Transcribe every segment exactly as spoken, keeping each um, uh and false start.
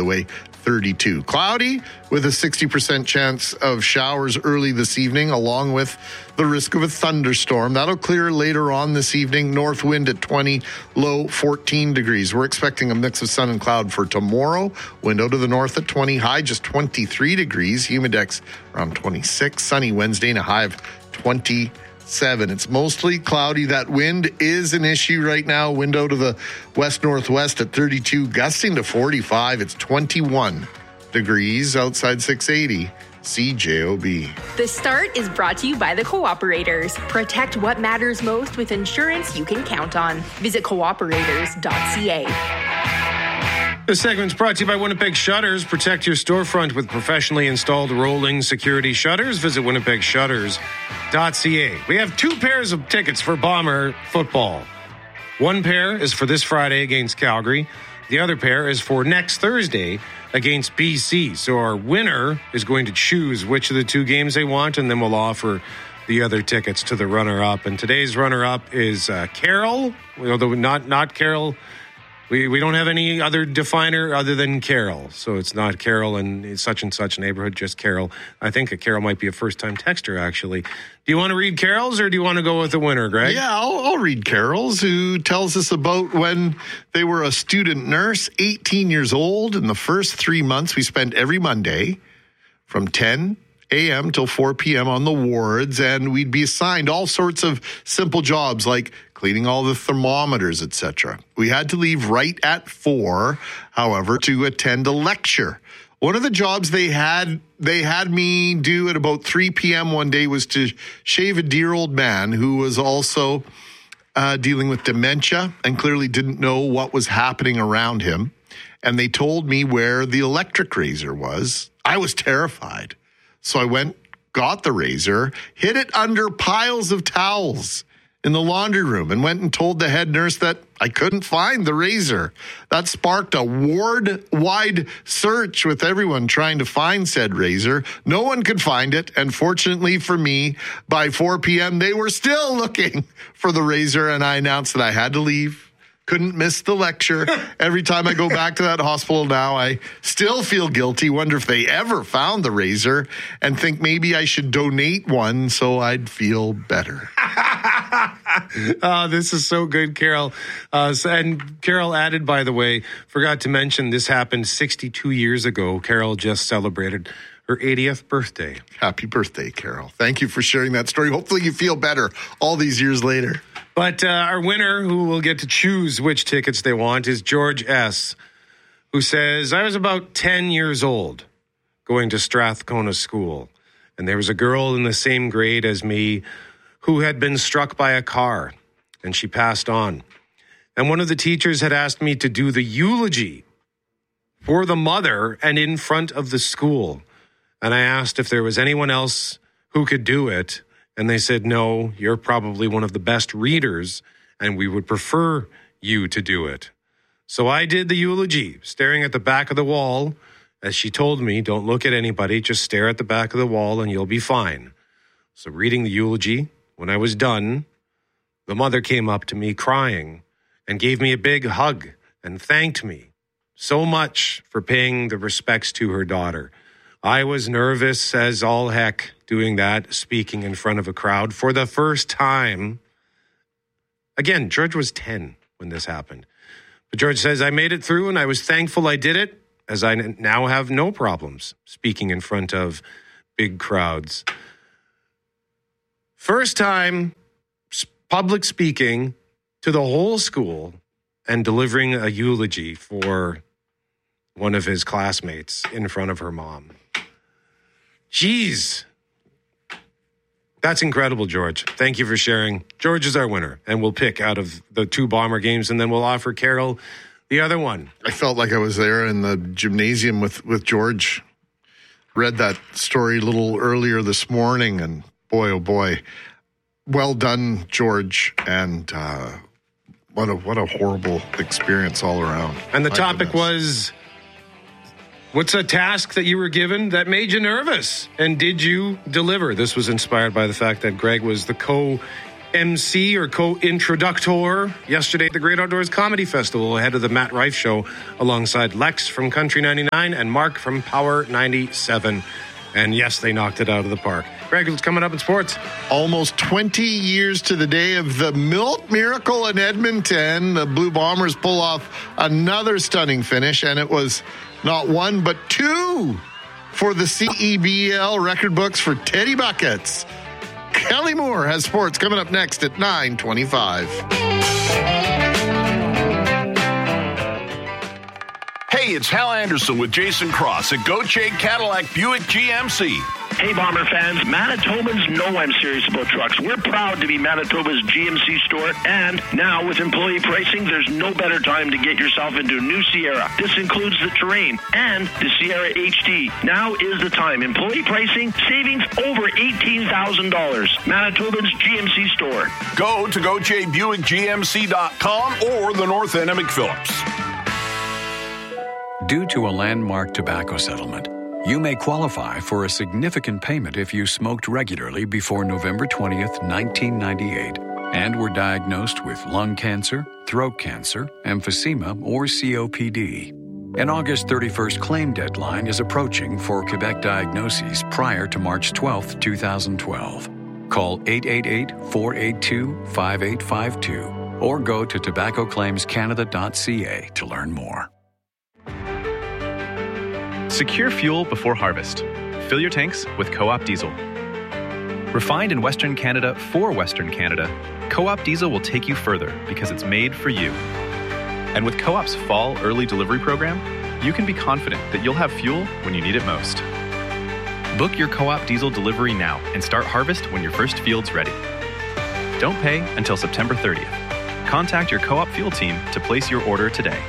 the way, thirty-two. Cloudy with a sixty percent chance of showers early this evening, along with the risk of a thunderstorm. That'll clear later on this evening. North wind at twenty, low fourteen degrees. We're expecting a mix of sun and cloud for tomorrow. Wind out of the north at twenty, high just twenty-three degrees. Humidex around twenty-six. Sunny Wednesday and a high of twenty-seven. It's mostly cloudy. That wind is an issue right now. Wind out of the west-northwest at thirty-two, gusting to forty-five. It's twenty-one degrees outside six eighty. C J O B. The Start is brought to you by the Cooperators. Protect what matters most with insurance you can count on. Visit cooperators dot c a. This segment's brought to you by Winnipeg Shutters. Protect your storefront with professionally installed rolling security shutters. Visit winnipeg shutters dot c a. We have two pairs of tickets for Bomber football. One pair is for this Friday against Calgary. The other pair is for next Thursday against B C. So our winner is going to choose which of the two games they want, and then we'll offer the other tickets to the runner-up. And today's runner-up is uh, Carol, although not not Carol. We we don't have any other definer other than Carol. So it's not Carol in such and such neighborhood, just Carol. I think a Carol might be a first-time texter, actually. Do you want to read Carol's, or do you want to go with the winner, Greg? Yeah, I'll, I'll read Carol's, who tells us about when they were a student nurse, eighteen years old. In the first three months, we spent every Monday from ten a.m. till four p.m. on the wards, and we'd be assigned all sorts of simple jobs like cleaning all the thermometers, et cetera. We had to leave right at four, however, to attend a lecture. One of the jobs they had they had me do at about three p.m. one day was to shave a dear old man who was also uh, dealing with dementia and clearly didn't know what was happening around him. And they told me where the electric razor was. I was terrified. So I went, got the razor, hid it under piles of towels in the laundry room, and went and told the head nurse that I couldn't find the razor. That sparked a ward-wide search with everyone trying to find said razor. No one could find it, and fortunately for me, by four p.m., they were still looking for the razor, and I announced that I had to leave. Couldn't miss the lecture. Every time I go back to that hospital now, I still feel guilty. Wonder if they ever found the razor, and think maybe I should donate one so I'd feel better. Oh, this is so good, Carol. Uh, so, and Carol added, by the way, forgot to mention this happened sixty-two years ago. Carol just celebrated her eightieth birthday. Happy birthday, Carol. Thank you for sharing that story. Hopefully you feel better all these years later. But uh, our winner, who will get to choose which tickets they want, is George S., who says, I was about ten years old going to Strathcona School, and there was a girl in the same grade as me who had been struck by a car, and she passed on. And one of the teachers had asked me to do the eulogy for the mother and in front of the school. And I asked if there was anyone else who could do it. And they said, no, you're probably one of the best readers, and we would prefer you to do it. So I did the eulogy, staring at the back of the wall. As she told me, don't look at anybody, just stare at the back of the wall and you'll be fine. So reading the eulogy, when I was done, the mother came up to me crying and gave me a big hug and thanked me so much for paying the respects to her daughter. I was nervous as all heck doing that, speaking in front of a crowd for the first time. Again, George was ten when this happened. But George says, I made it through and I was thankful I did it, as I now have no problems speaking in front of big crowds. First time public speaking to the whole school and delivering a eulogy for one of his classmates in front of her mom. Jeez. That's incredible, George. Thank you for sharing. George is our winner, and we'll pick out of the two Bomber games, and then we'll offer Carol the other one. I felt like I was there in the gymnasium with, with George. Read that story a little earlier this morning, and boy, oh boy. Well done, George, and uh, what a what a horrible experience all around. And the My topic goodness. was, what's a task that you were given that made you nervous? And did you deliver? This was inspired by the fact that Greg was the co M C or co-introductor yesterday at the Great Outdoors Comedy Festival ahead of the Matt Rife Show alongside Lex from Country ninety-nine and Mark from Power ninety-seven. And yes, they knocked it out of the park. Greg, what's coming up in sports? Almost twenty years to the day of the Milt Miracle in Edmonton. The Blue Bombers pull off another stunning finish, and it was not one but two for the C E B L record books for Teddy Buckets. Kelly Moore has sports coming up next at nine twenty-five. Hey, it's Hal Anderson with Jason Cross at Gauthier Cadillac Buick G M C. Hey, Bomber fans, Manitobans know I'm serious about trucks. We're proud to be Manitoba's G M C store, and now with employee pricing, there's no better time to get yourself into a new Sierra. This includes the Terrain and the Sierra H D. Now is the time. Employee pricing, savings over eighteen thousand dollars. Manitoba's G M C store. Go to Gauthier Buick G M C dot com or the North End of McPhillips. Due to a landmark tobacco settlement, you may qualify for a significant payment if you smoked regularly before November twentieth, nineteen ninety-eight, and were diagnosed with lung cancer, throat cancer, emphysema, or C O P D. An August thirty-first claim deadline is approaching for Quebec diagnoses prior to March twelfth, twenty twelve. Call eight eight eight, four eight two, five eight five two or go to tobacco claims canada dot c a to learn more. Secure fuel before harvest. Fill your tanks with Co-op Diesel. Refined in Western Canada for Western Canada, Co-op Diesel will take you further because it's made for you. And with Co-op's fall early delivery program, you can be confident that you'll have fuel when you need it most. Book your Co-op Diesel delivery now and start harvest when your first field's ready. Don't pay until September thirtieth. Contact your Co-op fuel team to place your order today.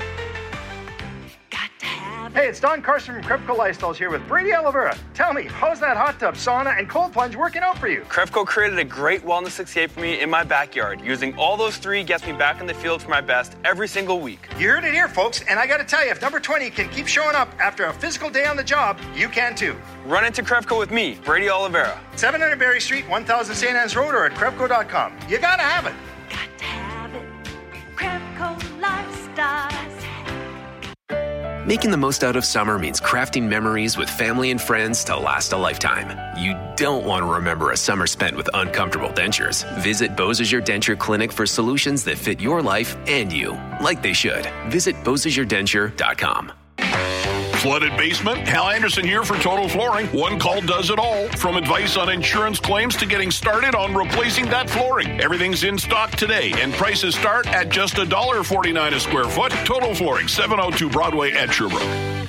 Hey, it's Don Carson from Krepco Lifestyles here with Brady Oliveira. Tell me, how's that hot tub, sauna, and cold plunge working out for you? Krepco created a great wellness escape for me in my backyard. Using all those three gets me back in the field for my best every single week. You heard it here, folks, and I gotta tell you, if number twenty can keep showing up after a physical day on the job, you can too. Run into Krepco with me, Brady Oliveira. seven hundred Berry Street, one thousand Saint Anne's Road, or at Krepco dot com. You gotta have it. Got to have it. Krepco Lifestyles. Making the most out of summer means crafting memories with family and friends to last a lifetime. You don't want to remember a summer spent with uncomfortable dentures. Visit Beausejour Denture Clinic for solutions that fit your life and you, like they should. Visit Beausejour Denture dot com. Flooded basement? Hal Anderson here for Total Flooring. One call does it all. From advice on insurance claims to getting started on replacing that flooring. Everything's in stock today, and prices start at just one dollar forty-nine a square foot. Total Flooring, seven oh two Broadway at Sherbrooke.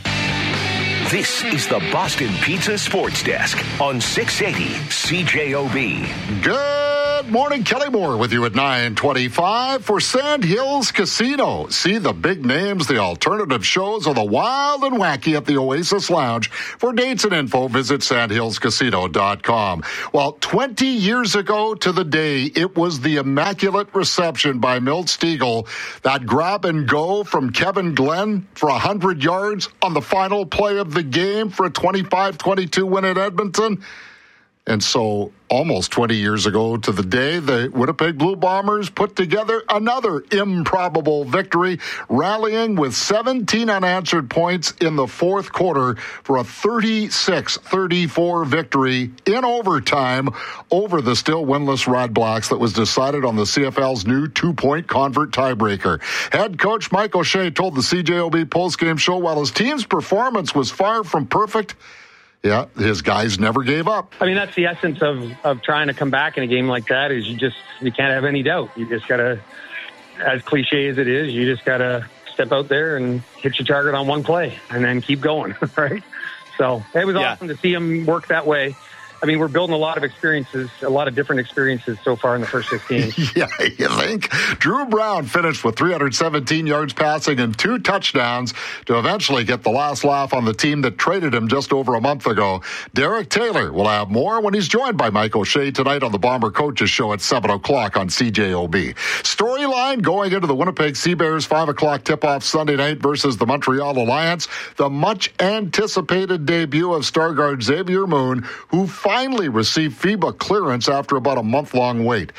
This is the Boston Pizza Sports Desk on six eighty C J O B. Good morning, Kelly Moore with you at nine twenty-five for Sand Hills Casino. See the big names, the alternative shows, or the wild and wacky at the Oasis Lounge. For dates and info, visit sand hills casino dot com. Well, twenty years ago to the day, it was the immaculate reception by Milt Stegall. That grab and go from Kevin Glenn for one hundred yards on the final play of the game for a twenty-five twenty-two win at Edmonton. And so almost twenty years ago to the day, the Winnipeg Blue Bombers put together another improbable victory, rallying with seventeen unanswered points in the fourth quarter for a thirty-six thirty-four victory in overtime over the still winless Red Blacks that was decided on the C F L's new two-point convert tiebreaker. Head coach Mike O'Shea told the C J O B postgame show while his team's performance was far from perfect, yeah, his guys never gave up. I mean, that's the essence of, of trying to come back in a game like that is you just, you can't have any doubt. You just got to, as cliche as it is, you just got to step out there and hit your target on one play and then keep going, right? So it was yeah. awesome to see him work that way. I mean, we're building a lot of experiences, a lot of different experiences so far in the first sixteen. Yeah, you think? Drew Brown finished with three hundred seventeen yards passing and two touchdowns to eventually get the last laugh on the team that traded him just over a month ago. Derek Taylor will have more when he's joined by Mike O'Shea tonight on the Bomber Coaches Show at seven o'clock on C J O B. Storyline going into the Winnipeg Sea Bears five o'clock tip-off Sunday night versus the Montreal Alliance. The much-anticipated debut of star guard Xavier Moon, who finally received FIBA clearance after about a month-long wait.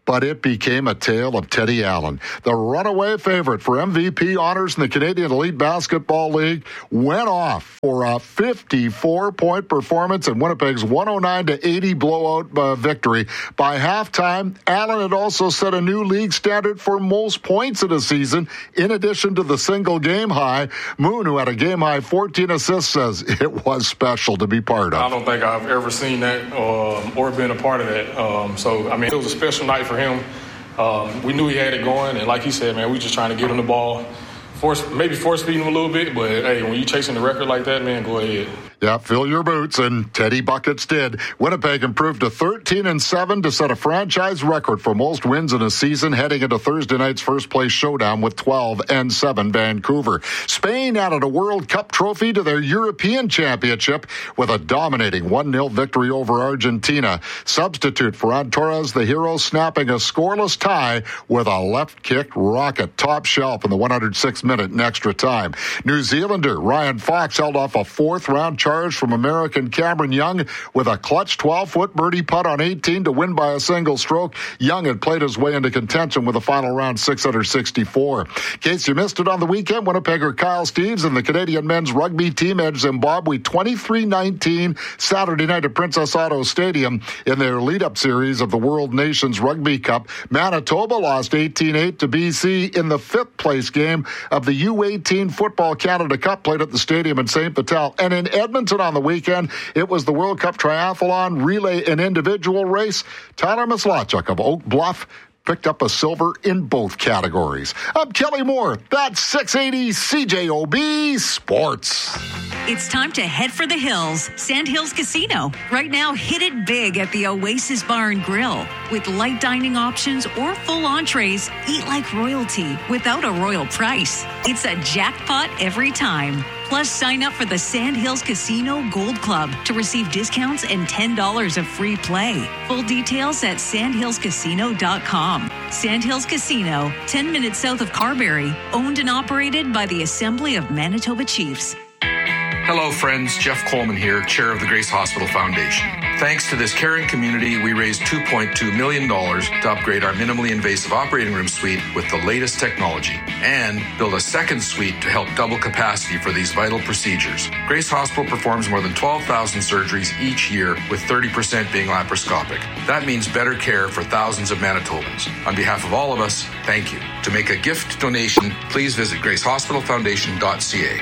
but it became a tale of Teddy Allen. The runaway favorite for M V P honors in the Canadian Elite Basketball League went off for a fifty-four point performance in Winnipeg's one oh nine to eighty blowout uh, victory. By halftime, Allen had also set a new league standard for most points in a season, in addition to the single game high. Moon, who had a game high fourteen assists, says it was special to be part of. I don't think I've ever seen that um, or been a part of that. Um, so, I mean, it was a special night for him. Um, we knew he had it going, and like he said, man, we just trying to get him the ball. Force, maybe force feed him a little bit, but hey, when you're chasing the record like that, man, go ahead. Yeah, fill your boots, and Teddy Buckets did. Winnipeg improved to thirteen and seven to set a franchise record for most wins in a season, heading into Thursday night's first-place showdown with twelve and seven Vancouver. Spain added a World Cup trophy to their European Championship with a dominating one nil victory over Argentina. Substitute Ferran Torres, the hero, snapping a scoreless tie with a left-kick rocket top shelf in the one hundred sixth minute in extra time. New Zealander Ryan Fox held off a fourth-round charge from American Cameron Young with a clutch twelve-foot birdie putt on eighteen to win by a single stroke. Young had played his way into contention with a final round six under sixty-four. In case you missed it on the weekend, Winnipegger Kyle Steeves and the Canadian men's rugby team edged Zimbabwe twenty-three nineteen Saturday night at Princess Auto Stadium in their lead-up series of the World Nations Rugby Cup. Manitoba lost eighteen eight to B C in the fifth-place game of the U eighteen Football Canada Cup played at the stadium in Saint Vital. And in Edmonton on the weekend, it was the World Cup Triathlon Relay and Individual Race. Tyler Maslachuk of Oak Bluff picked up a silver in both categories. I'm Kelly Moore. That's six eighty C J O B Sports. It's time to head for the hills. Sandhills Casino. Right now, hit it big at the Oasis Bar and Grill. With light dining options or full entrees, eat like royalty without a royal price. It's a jackpot every time. Plus, sign up for the Sandhills Casino Gold Club to receive discounts and ten dollars of free play. Full details at sandhills casino dot com. Sandhills Casino, ten minutes south of Carberry, owned and operated by the Assembly of Manitoba Chiefs. Hello, friends. Jeff Coleman here, chair of the Grace Hospital Foundation. Thanks to this caring community, we raised two point two million dollars to upgrade our minimally invasive operating room suite with the latest technology and build a second suite to help double capacity for these vital procedures. Grace Hospital performs more than twelve thousand surgeries each year, with thirty percent being laparoscopic. That means better care for thousands of Manitobans. On behalf of all of us, thank you. To make a gift donation, please visit grace hospital foundation dot c a.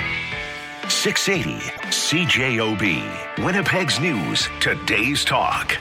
six eighty C J O B, Winnipeg's News, today's talk.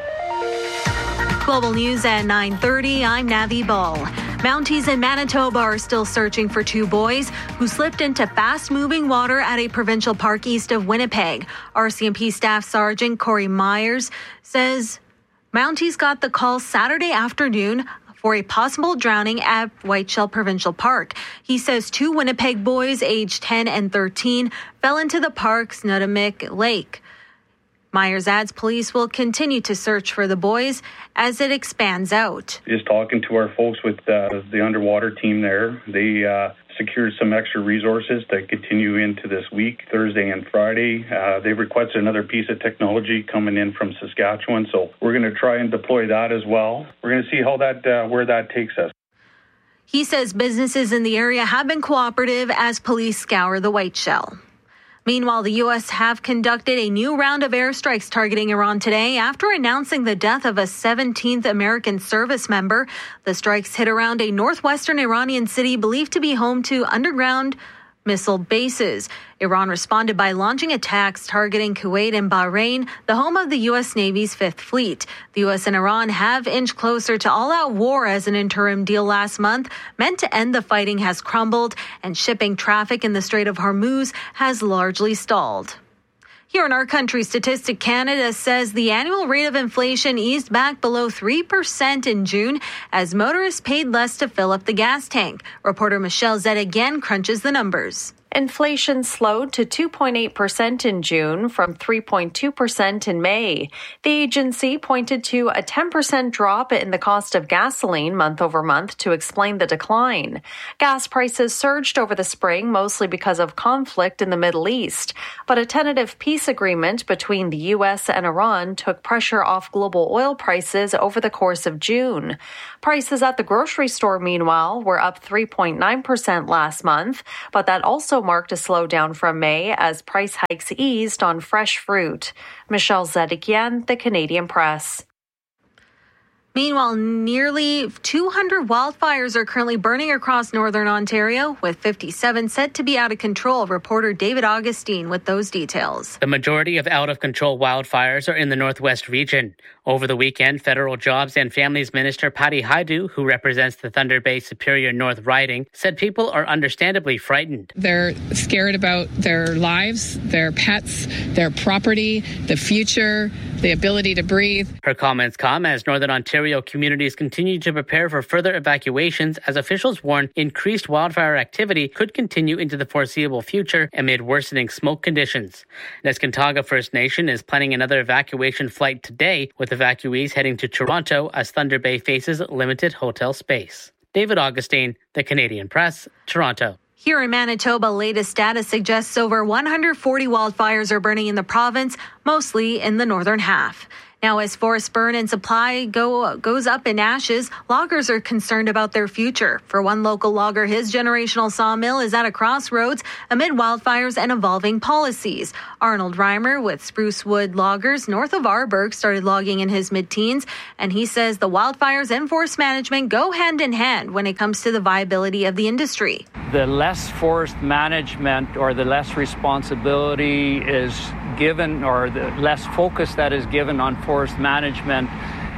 Global News at nine thirty, I'm Navi Ball. Mounties in Manitoba are still searching for two boys who slipped into fast-moving water at a provincial park east of Winnipeg. R C M P Staff Sergeant Corey Myers says Mounties got the call Saturday afternoon for a possible drowning at Whiteshell Provincial Park. He says two Winnipeg boys aged ten and thirteen fell into the park's Nutamick Lake. Myers adds police will continue to search for the boys as it expands out. Just talking to our folks with uh, the underwater team there, they uh, secured some extra resources to continue into this week, Thursday and Friday. Uh, they've requested another piece of technology coming in from Saskatchewan, so we're going to try and deploy that as well. We're going to see how that uh, where that takes us. He says businesses in the area have been cooperative as police scour the Whiteshell. Meanwhile, the U S have conducted a new round of airstrikes targeting Iran today after announcing the death of a seventeenth American service member. The strikes hit around a northwestern Iranian city believed to be home to underground missile bases. Iran responded by launching attacks targeting Kuwait and Bahrain, the home of the U S Navy's Fifth Fleet. The U S and Iran have inched closer to all-out war as an interim deal last month meant to end the fighting has crumbled, and shipping traffic in the Strait of Hormuz has largely stalled. Here in our country, Statistic Canada says the annual rate of inflation eased back below three percent in June as motorists paid less to fill up the gas tank. Reporter Michelle Zed again crunches the numbers. Inflation slowed to two point eight percent in June from three point two percent in May. The agency pointed to a ten percent drop in the cost of gasoline month over month to explain the decline. Gas prices surged over the spring, mostly because of conflict in the Middle East. But a tentative peace agreement between the U S and Iran took pressure off global oil prices over the course of June. Prices at the grocery store, meanwhile, were up three point nine percent last month, but that also marked a slowdown from May as price hikes eased on fresh fruit. Michelle Zedekian, The Canadian Press. Meanwhile, nearly two hundred wildfires are currently burning across northern Ontario, with fifty-seven set to be out of control. Reporter David Augustine with those details. The majority of out-of-control wildfires are in the northwest region. Over the weekend, Federal Jobs and Families Minister Patty Hajdu, who represents the Thunder Bay Superior North riding, said people are understandably frightened. They're scared about their lives, their pets, their property, the future, the ability to breathe. Her comments come as Northern Ontario communities continue to prepare for further evacuations as officials warn increased wildfire activity could continue into the foreseeable future amid worsening smoke conditions. Neskantaga First Nation is planning another evacuation flight today, with evacuees heading to Toronto as Thunder Bay faces limited hotel space. David Augustine, The Canadian Press, Toronto. Here in Manitoba, latest data suggests over one hundred forty wildfires are burning in the province, mostly in the northern half. Now, as forest burn and supply go goes up in ashes, loggers are concerned about their future. For one local logger, his generational sawmill is at a crossroads amid wildfires and evolving policies. Arnold Reimer with Sprucewood Loggers north of Arberg started logging in his mid-teens, and he says the wildfires and forest management go hand in hand when it comes to the viability of the industry. The less forest management or the less responsibility is given, or the less focus that is given on forest management,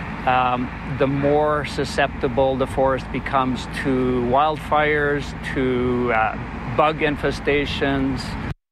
um, the more susceptible the forest becomes to wildfires, to uh, bug infestations.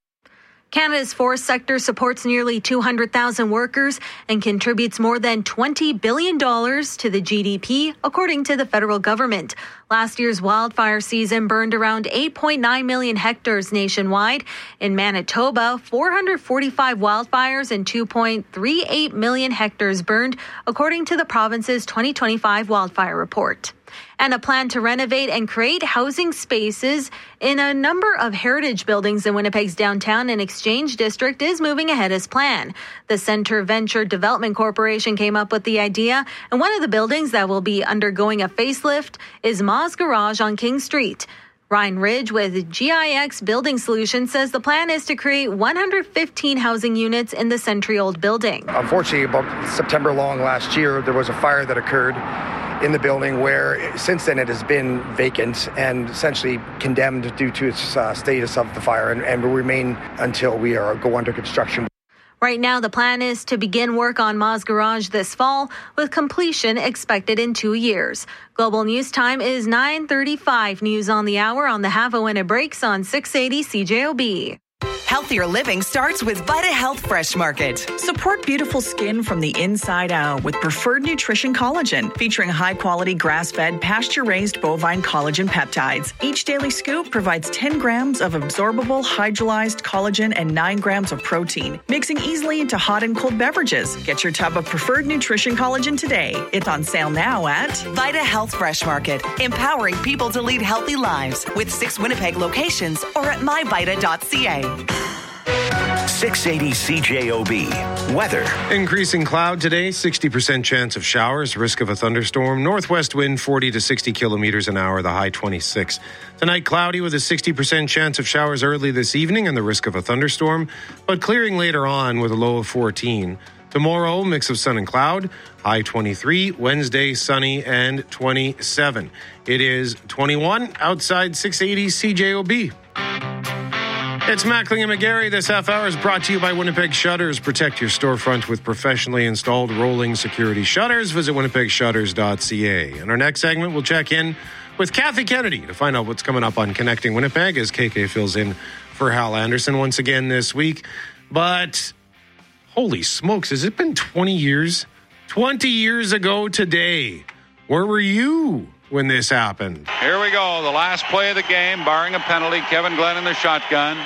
Canada's forest sector supports nearly two hundred thousand workers and contributes more than twenty billion dollars to the G D P, according to the federal government. Last year's wildfire season burned around eight point nine million hectares nationwide. In Manitoba, four hundred forty-five wildfires and two point three eight million hectares burned, according to the province's twenty twenty-five wildfire report. And a plan to renovate and create housing spaces in a number of heritage buildings in Winnipeg's downtown and Exchange District is moving ahead as planned. The Centre Venture Development Corporation came up with the idea, and one of the buildings that will be undergoing a facelift is Ma's Garage on King Street. Ryan Ridge with G I X Building Solutions says the plan is to create one hundred fifteen housing units in the century-old building. Unfortunately, about September long last year, there was a fire that occurred in the building where since then it has been vacant and essentially condemned due to its uh, status of the fire, and, and will remain until we are go under construction. Right now, the plan is to begin work on Ma's Garage this fall, with completion expected in two years. Global News Time is nine thirty-five. News on the hour on the half hour when it breaks on six eighty C J O B. Healthier living starts with Vita Health Fresh Market. Support beautiful skin from the inside out with Preferred Nutrition Collagen, featuring high-quality grass-fed, pasture-raised bovine collagen peptides. Each daily scoop provides ten grams of absorbable hydrolyzed collagen and nine grams of protein, mixing easily into hot and cold beverages. Get your tub of Preferred Nutrition Collagen today. It's on sale now at Vita Health Fresh Market, empowering people to lead healthy lives with six Winnipeg locations or at my vita dot c a. six eighty C J O B. Weather. Increasing cloud today, sixty percent chance of showers, risk of a thunderstorm. Northwest wind forty to sixty kilometers an hour, the high twenty-six. Tonight, cloudy with a sixty percent chance of showers early this evening and the risk of a thunderstorm, but clearing later on with a low of fourteen. Tomorrow, mix of sun and cloud, high twenty-three. Wednesday, sunny and twenty-seven. It is twenty-one outside six eighty C J O B. It's Mackling and McGarry. This half hour is brought to you by Winnipeg Shutters. Protect your storefront with professionally installed rolling security shutters. Visit winnipeg shutters dot c a. In our next segment, we'll check in with Kathy Kennedy to find out what's coming up on Connecting Winnipeg as K K fills in for Hal Anderson once again this week. But holy smokes, has it been twenty years? twenty years ago today. Where were you when this happened. Here we go. The last play of the game, barring a penalty. Kevin Glenn in the shotgun.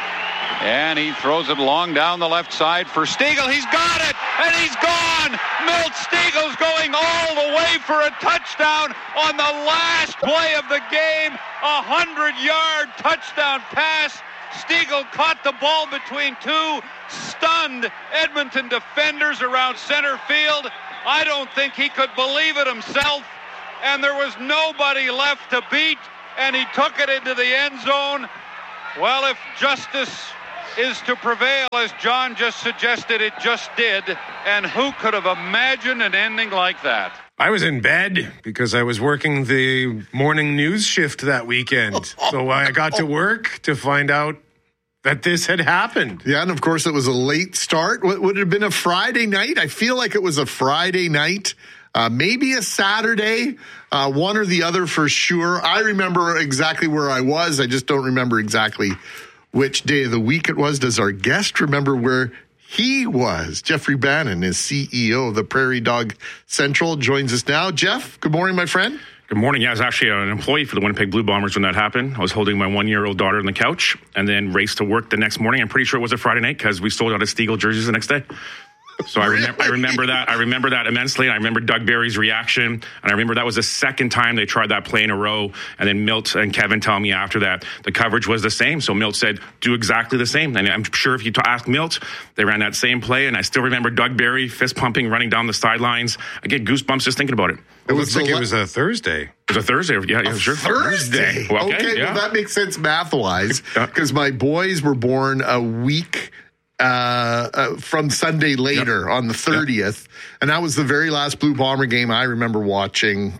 And he throws it long down the left side for Stiegel. He's got it, and he's gone. Milt Stiegel's going all the way for a touchdown on the last play of the game. A hundred-yard touchdown pass. Stiegel caught the ball between two stunned Edmonton defenders around center field. I don't think he could believe it himself, and there was nobody left to beat, and he took it into the end zone. Well, if justice is to prevail, as John just suggested, it just did, and who could have imagined an ending like that? I was in bed because I was working the morning news shift that weekend. So I got to work to find out that this had happened. Yeah, and of course it was a late start. Would it have been a Friday night? I feel like it was a Friday night, uh, maybe a Saturday, uh, one or the other for sure. I remember exactly where I was. I just don't remember exactly which day of the week it was. Does our guest remember where he was? Jeffrey Bannon is C E O of the Prairie Dog Central, joins us now. Jeff, good morning, my friend. Good morning. Yeah, I was actually an employee for the Winnipeg Blue Bombers when that happened. I was holding my one-year-old daughter on the couch and then raced to work the next morning. I'm pretty sure it was a Friday night because we sold out of Stiegel jerseys the next day. So I remember, I remember that. I remember that immensely. And I remember Doug Barry's reaction. And I remember that was the second time they tried that play in a row. And then Milt and Kevin tell me after that the coverage was the same. So Milt said, do exactly the same. And I'm sure if you ask Milt, they ran that same play. And I still remember Doug Barry fist pumping, running down the sidelines. I get goosebumps just thinking about it. It was like it was a Thursday. It was a Thursday. Yeah, yeah, sure. Thursday. Well, okay, okay yeah. Well, that makes sense math-wise because my boys were born a week Uh, uh, from Sunday later yep. on the thirtieth. Yep. And that was the very last Blue Bomber game I remember watching.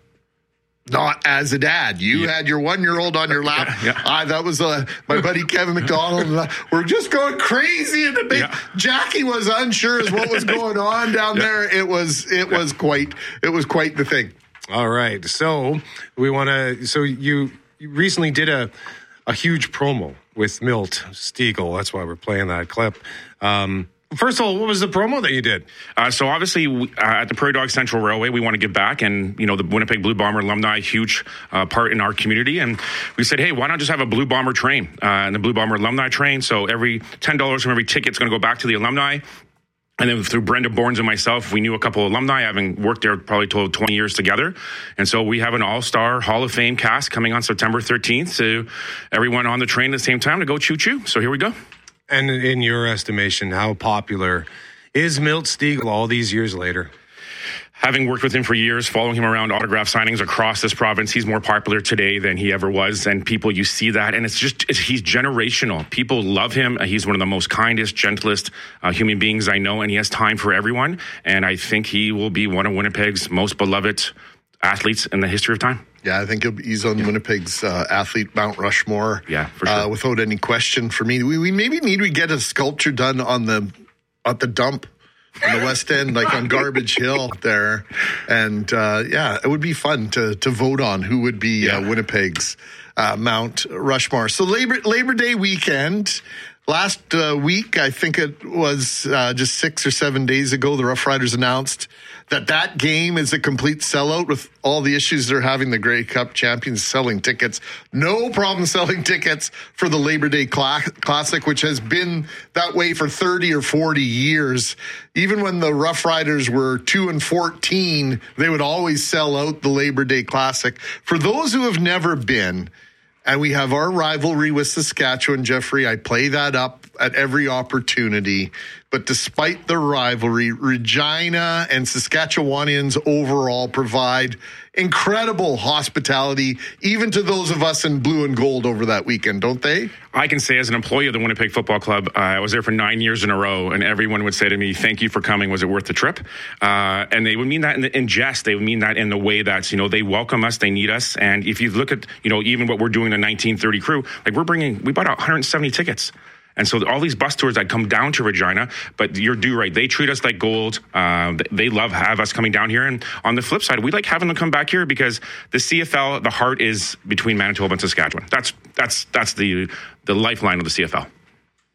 Not as a dad. You yeah. had your one-year-old on your lap. Yeah, yeah. Uh, that was uh, my buddy Kevin McDonald. And, uh, we're just going crazy in the big. Yeah. Jackie was unsure as what was going on down yeah. there. It was it yeah. was quite it was quite the thing. All right, so we want to. So you, you recently did a a huge promo with Milt Stiegel. That's why we're playing that clip. Um, First of all, what was the promo that you did? Uh, so obviously uh, at the Prairie Dog Central Railway, we want to give back, and you know the Winnipeg Blue Bomber alumni, huge uh, part in our community, and we said, hey, why not just have a Blue Bomber train uh, and the Blue Bomber alumni train? So every ten dollars from every ticket is going to go back to the alumni. And then through Brenda Borns and myself, we knew a couple of alumni, having worked there probably twenty years together. And so we have an all-star Hall of Fame cast coming on September thirteenth. So everyone on the train at the same time to go choo-choo. So here we go. And in your estimation, how popular is Milt Stiegel all these years later? Having worked with him for years, following him around autograph signings across this province, he's more popular today than he ever was. And people, you see that. And it's just, it's, he's generational. People love him. He's one of the most kindest, gentlest uh, human beings I know. And he has time for everyone. And I think he will be one of Winnipeg's most beloved athletes in the history of time. Yeah, I think he's on yeah. Winnipeg's uh, athlete Mount Rushmore. Yeah, for sure. Uh, without any question for me. We, we maybe need to get a sculpture done on the at the dump in the West End, like on Garbage Hill there. And uh, yeah, it would be fun to to vote on who would be yeah. uh, Winnipeg's uh, Mount Rushmore. So Labor Labor Day weekend. Last uh, week, I think it was uh, just six or seven days ago, the Rough Riders announced that that game is a complete sellout with all the issues they're having. The Grey Cup champions selling tickets. No problem selling tickets for the Labor Day Cla- Classic, which has been that way for thirty or forty years. Even when the Rough Riders were two and fourteen, they would always sell out the Labor Day Classic. For those who have never been, and we have our rivalry with Saskatchewan, Jeffrey, I play that up at every opportunity. But despite the rivalry, Regina and Saskatchewanians overall provide incredible hospitality, even to those of us in blue and gold over that weekend, don't they? I can say as an employee of the Winnipeg Football Club, uh, I was there for nine years in a row, and everyone would say to me, thank you for coming. Was it worth the trip? Uh, and they would mean that in, in jest. They would mean that in the way that, you know, they welcome us, they need us. And if you look at, you know, even what we're doing, the nineteen thirty crew, like we're bringing, we bought one hundred seventy tickets. And so all these bus tours that come down to Regina, but you're due right. They treat us like gold. Uh, they love have us coming down here. And on the flip side, we like having them come back here because the C F L, the heart is between Manitoba and Saskatchewan. That's that's that's the the lifeline of the C F L.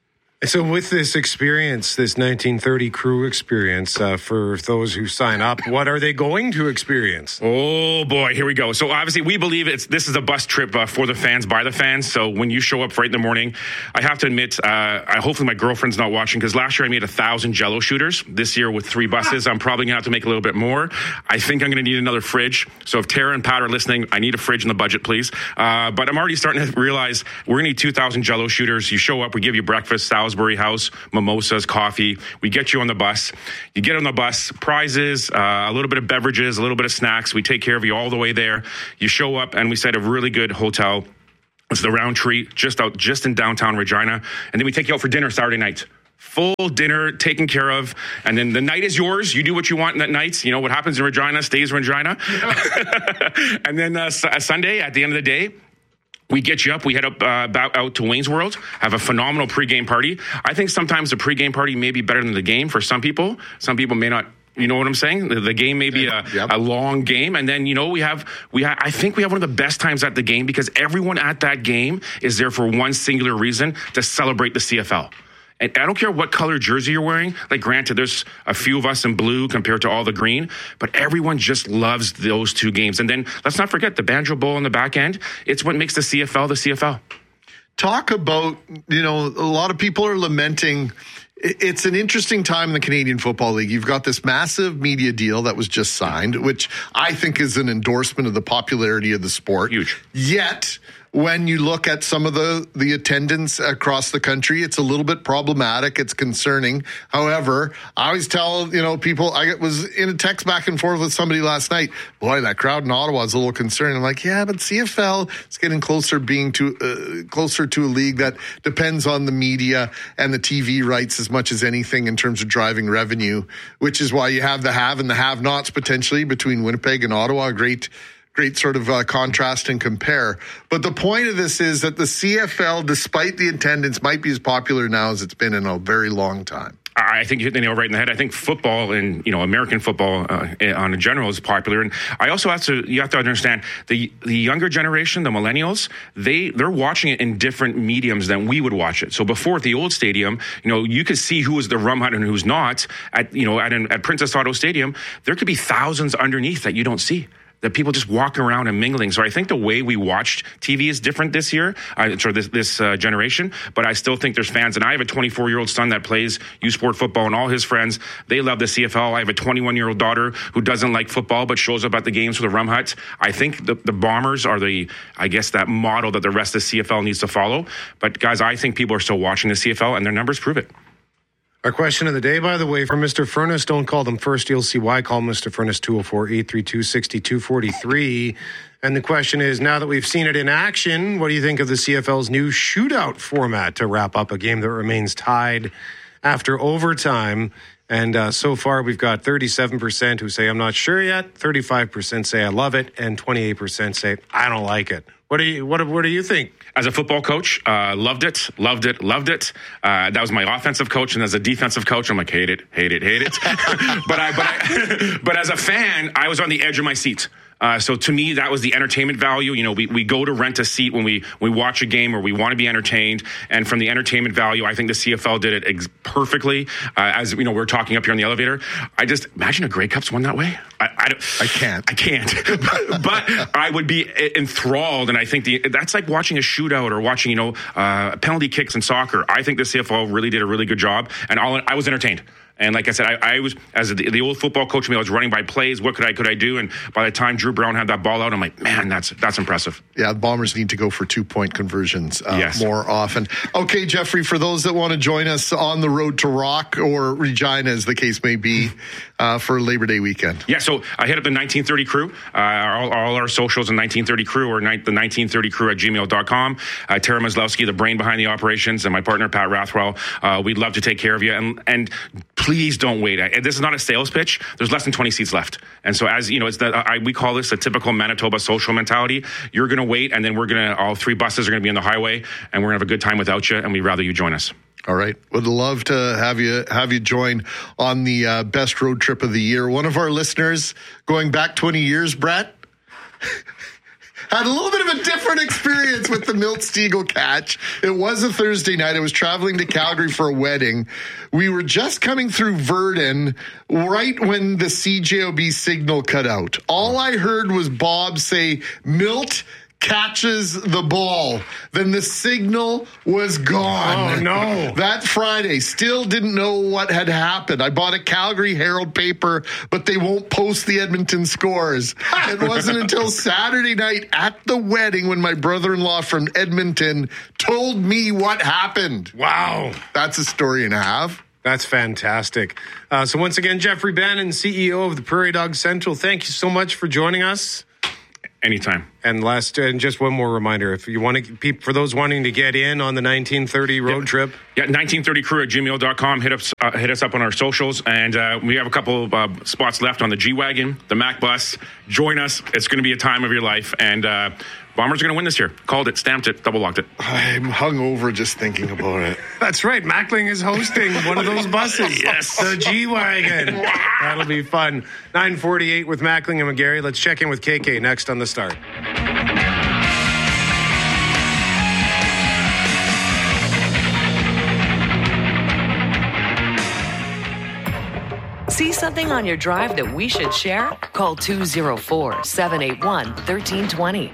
So with this experience, this nineteen thirty crew experience, uh, for those who sign up, what are they going to experience? Oh, boy, here we go. So obviously we believe it's this is a bus trip uh, for the fans, by the fans. So when you show up right in the morning, I have to admit, uh, I, hopefully my girlfriend's not watching, because last year I made a thousand Jell-O shooters. This year with three buses, I'm probably going to have to make a little bit more. I think I'm going to need another fridge. So if Tara and Pat are listening, I need a fridge in the budget, please. Uh, but I'm already starting to realize we're going to need two thousand Jell-O shooters. You show up, we give you breakfast, Salisbury House, mimosas, coffee. We get you on the bus. You get on the bus, prizes, uh, a little bit of beverages, a little bit of snacks. We take care of you all the way there. You show up, and we set a really good hotel. It's the Roundtree, just out, just in downtown Regina. And then we take you out for dinner Saturday night. Full dinner taken care of, and then the night is yours. You do what you want in that night. You know, what happens in Regina stays in Regina. And then uh, Sunday, at the end of the day, we get you up. We head up uh, back out to Wayne's World, have a phenomenal pregame party. I think sometimes the pregame party may be better than the game for some people. Some people may not. You know what I'm saying? The, the game may be a, yep. a long game, and then you know we have we ha- I think we have one of the best times at the game, because everyone at that game is there for one singular reason: to celebrate the C F L. And I don't care what color jersey you're wearing. Like, granted, there's a few of us in blue compared to all the green, but everyone just loves those two games. And then let's not forget the Banjo Bowl on the back end. It's what makes the C F L the C F L. Talk about, you know, a lot of people are lamenting. It's an interesting time in the Canadian Football League. You've got this massive media deal that was just signed, which I think is an endorsement of the popularity of the sport. Huge. Yet, when you look at some of the, the attendance across the country, it's a little bit problematic. It's concerning. However, I always tell, you know, people, I was in a text back and forth with somebody last night. Boy, that crowd in Ottawa is a little concerning. I'm like, yeah, but C F L is getting closer being to uh, closer to a league that depends on the media and the T V rights as much as anything in terms of driving revenue, which is why you have the have and the have-nots potentially between Winnipeg and Ottawa. Great Great sort of uh, contrast and compare. But the point of this is that the C F L, despite the attendance, might be as popular now as it's been in a very long time. I think you hit the nail right in the head. I think football and, you know, American football uh, on a general is popular. And I also have to, you have to understand the the younger generation, the millennials, they, they're watching it in different mediums than we would watch it. So before at the old stadium, you know, you could see who was the rum hut and who's not. At, you know, at, an, at Princess Auto Stadium, there could be thousands underneath that you don't see. That people just walking around and mingling. So I think the way we watched T V is different this year, uh, or this, this uh, generation, but I still think there's fans. And I have a twenty-four-year-old son that plays U Sport football, and all his friends, they love the C F L. I have a twenty-one-year-old daughter who doesn't like football, but shows up at the games for the Rum Hut. I think the, the Bombers are the, I guess, that model that the rest of the C F L needs to follow. But guys, I think people are still watching the C F L, and their numbers prove it. Our question of the day, by the way, from Mister Furnace. Don't call them first. You'll see why. Call Mister Furnace, two oh four, eight three two, six two four three. And the question is, now that we've seen it in action, what do you think of the C F L's new shootout format to wrap up a game that remains tied after overtime? And uh, so far, we've got thirty-seven percent who say, I'm not sure yet. thirty-five percent say, I love it. And twenty-eight percent say, I don't like it. What do you what, what do you think? As a football coach, uh, loved it, loved it, loved it. Uh, that was my offensive coach, and as a defensive coach, I'm like, hate it, hate it, hate it. but I, but I, but as a fan, I was on the edge of my seat. Uh, so to me, that was the entertainment value. You know, we, we go to rent a seat when we, we watch a game or we want to be entertained. And from the entertainment value, I think the C F L did it ex- perfectly. Uh, as you know, we're talking up here in the elevator. I just imagine a Grey Cups won that way. I, I, I can't. I can't. but, but I would be enthralled. And I think the that's like watching a shootout or watching, you know, uh, penalty kicks in soccer. I think the C F L really did a really good job. And all, I was entertained. And like I said, I, I was, as the, the old football coach, me, I was running by plays. What could I could I do? And by the time Drew Brown had that ball out, I'm like, man, that's that's impressive. Yeah, the Bombers need to go for two-point conversions uh, yes. more often. Okay, Jeffrey, for those that want to join us on the road to Rock or Regina, as the case may be, uh, for Labor Day weekend. Yeah, so I hit up the nineteen thirty crew. Uh, all, all our socials in nineteen thirty crew or ni- the nineteen thirty crew at gmail dot com. Uh, Tara Maslowski, the brain behind the operations, and my partner, Pat Rathwell. Uh, we'd love to take care of you. And, and please don't wait. I, this is not a sales pitch. There's less than twenty seats left. And so as you know, it's the, I, we call this a typical Manitoba social mentality. You're going to wait, and then we're going to, all three buses are going to be on the highway, and we're going to have a good time without you, and we'd rather you join us. All right. Would love to have you have you join on the uh, best road trip of the year. One of our listeners, going back twenty years, Brett, had a little bit of a different experience with the Milt Stegall catch. It was a Thursday night. I was traveling to Calgary for a wedding. We were just coming through Virden right when the C J O B signal cut out. All I heard was Bob say, Milt catches the ball. Then the signal was gone. Oh, no. That Friday, still didn't know what had happened. I bought a Calgary Herald paper, but they won't post the Edmonton scores. It wasn't until Saturday night at the wedding when my brother-in-law from Edmonton told me what happened. Wow. That's a story and a half. That's fantastic. Uh, so once again, Jeffrey Bannon, C E O of the Prairie Dog Central, thank you so much for joining us. Anytime. And last, and just one more reminder: if you want to, for those wanting to get in on the nineteen thirty road yep. trip, yeah, nineteen thirty crew at gmail dot com. Hit us, uh, hit us up on our socials, and uh, we have a couple of uh, spots left on the G Wagon, the Mac Bus. Join us; it's going to be a time of your life, and uh, Bombers are going to win this year. Called it, stamped it, double locked it. I'm hungover just thinking about it. That's right. Mackling is hosting one of those buses. Yes, the G Wagon. That'll be fun. nine forty-eight with Mackling and McGarry. Let's check in with K K next on the Start. See something on your drive that we should share? Call two oh four, seven eight one, one three two oh.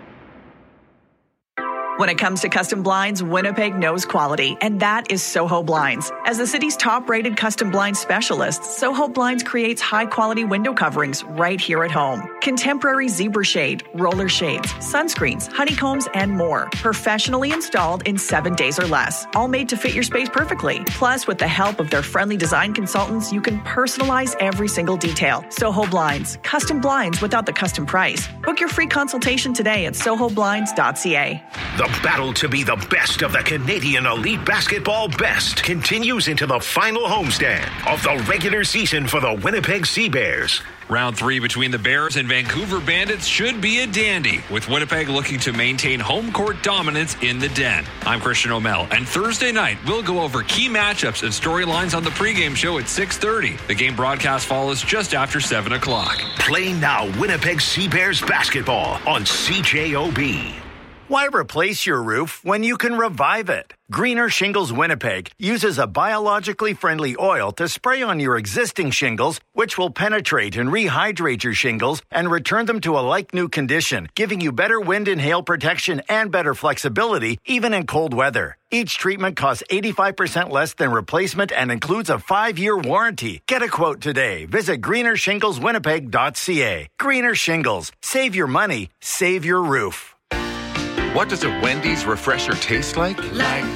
When it comes to custom blinds, Winnipeg knows quality, and that is Soho Blinds. As the city's top-rated custom blind specialist, Soho Blinds creates high-quality window coverings right here at home. Contemporary zebra shade, roller shades, sunscreens, honeycombs, and more. Professionally installed in seven days or less. All made to fit your space perfectly. Plus, with the help of their friendly design consultants, you can personalize every single detail. Soho Blinds. Custom blinds without the custom price. Book your free consultation today at soho blinds dot c a. The battle to be the best of the Canadian Elite Basketball Best continues into the final homestand of the regular season for the Winnipeg Sea Bears. Round three between the Bears and Vancouver Bandits should be a dandy, with Winnipeg looking to maintain home court dominance in the Den. I'm Christian O'Mell, and Thursday night we'll go over key matchups and storylines on the pregame show at six thirty. The game broadcast follows just after seven o'clock. Play now Winnipeg Sea Bears basketball on C J O B. Why replace your roof when you can revive it? Greener Shingles Winnipeg uses a biologically friendly oil to spray on your existing shingles, which will penetrate and rehydrate your shingles and return them to a like-new condition, giving you better wind and hail protection and better flexibility, even in cold weather. Each treatment costs eighty-five percent less than replacement and includes a five-year warranty. Get a quote today. Visit greener shingles winnipeg dot c a. Greener Shingles. Save your money. Save your roof. What does a Wendy's refresher taste like? Like